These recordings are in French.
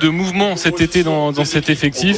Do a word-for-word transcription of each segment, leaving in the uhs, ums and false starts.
de mouvement cet été dans, dans cet effectif.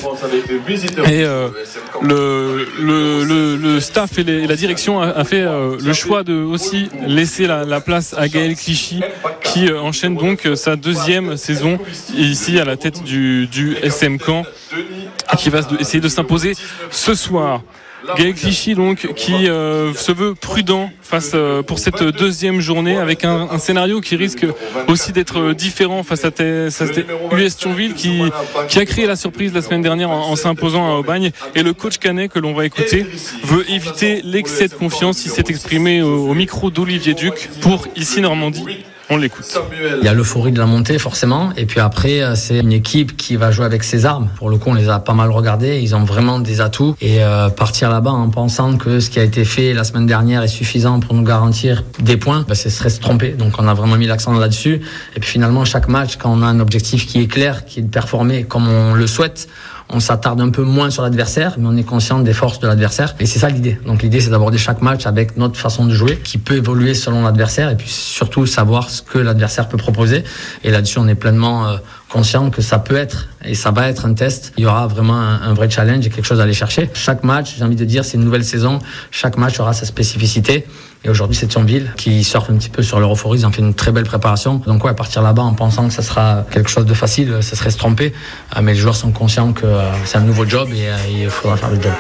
Et euh, le, le, le, le staff et, les, et la direction a, a fait euh, le choix de aussi laisser la, la place à Gaël Clichy, qui euh, enchaîne donc sa deuxième saison ici à la tête du, du S M Caen, qui va essayer de s'imposer ce soir. Gaël Clichy donc qui euh, se veut prudent face euh, pour cette deuxième journée, avec un, un scénario qui risque aussi d'être différent face à, tes, face à U S Thionville qui, qui a créé la surprise la semaine dernière en, en s'imposant à Aubagne, et le coach Canet que l'on va écouter veut éviter l'excès de confiance. Il s'est exprimé au, au micro d'Olivier Duc pour Ici Normandie. On l'écoute. Il y a l'euphorie de la montée forcément, et puis après c'est une équipe qui va jouer avec ses armes. Pour le coup on les a pas mal regardés, ils ont vraiment des atouts, et euh, partir là-bas en pensant que ce qui a été fait la semaine dernière est suffisant pour nous garantir des points, bah, ce serait se tromper. Donc on a vraiment mis l'accent là-dessus, et puis finalement chaque match, quand on a un objectif qui est clair, qui est de performer comme on le souhaite, on s'attarde un peu moins sur l'adversaire, mais on est conscient des forces de l'adversaire. Et c'est ça l'idée. Donc l'idée, c'est d'aborder chaque match avec notre façon de jouer, qui peut évoluer selon l'adversaire, et puis surtout savoir ce que l'adversaire peut proposer. Et là-dessus, on est pleinement euh, conscient que ça peut être, et ça va être un test. Il y aura vraiment un, un vrai challenge et quelque chose à aller chercher. Chaque match, j'ai envie de dire, c'est une nouvelle saison. Chaque match aura sa spécificité. Et aujourd'hui, c'est Thionville qui surfe un petit peu sur leur euphorie. Ils ont fait une très belle préparation. Donc ouais, partir là-bas en pensant que ça sera quelque chose de facile, ça serait se tromper. Mais les joueurs sont conscients que c'est un nouveau job, et il faudra faire le job.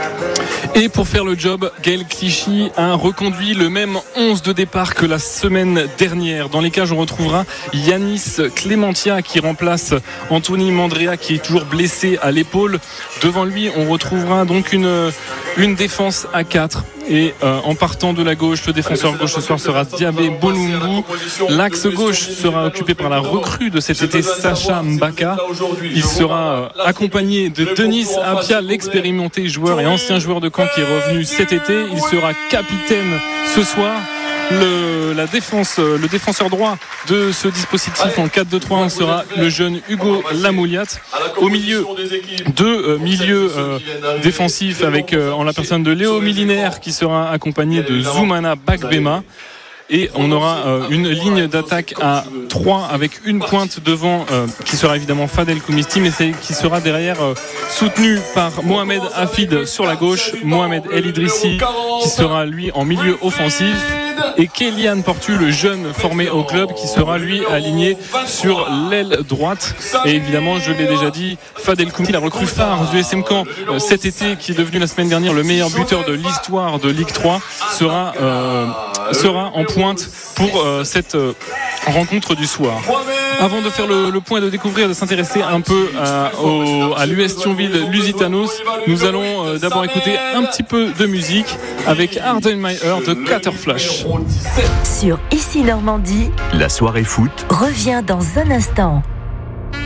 Et pour faire le job, Gaël Clichy a reconduit le même onze de départ que la semaine dernière. Dans les cages, on retrouvera Yanis Clémentia qui remplace Anthony Mandrea, qui est toujours blessé à l'épaule. Devant lui, on retrouvera donc une, une défense à quatre. Et euh, en partant de la gauche, le défenseur gauche ce soir sera Diabé Bolumbu. L'axe gauche sera occupé par la recrue de cet été, Sacha Mbaka. Il sera euh, accompagné de Denis Apia, l'expérimenté joueur et ancien joueur de Caen qui est revenu cet été. Il sera capitaine ce soir. Le, la défense, le défenseur droit de ce dispositif en quatre deux trois un sera le jeune Hugo Lamouliat. Au milieu, deux euh, milieux euh, défensifs avec euh, en la personne de Léo Milinaire qui sera accompagné de Zoumana Bakbema. Et on aura euh, une ligne d'attaque à trois avec une pointe devant euh, qui sera évidemment Fadel Koumisti, mais c'est, qui sera derrière euh, soutenu par Mohamed Hafid sur la gauche, Mohamed El Idrissi qui sera lui en milieu offensif, et Kélian Portu, le jeune formé au club, qui sera lui aligné sur l'aile droite. Et évidemment, je l'ai déjà dit, Fadel Koumisti, la recrue phare du S M Caen euh, cet été, qui est devenu la semaine dernière le meilleur buteur de l'histoire de Ligue trois, sera, euh, sera en pointe pour euh, cette euh, rencontre du soir. Avant de faire le, le point et de découvrir, de s'intéresser un peu à, au, à l'U S Thionville Lusitanos, nous allons euh, d'abord écouter un petit peu de musique avec Harden My Heart de Caterflash. Sur Ici Normandie, la soirée foot revient dans un instant.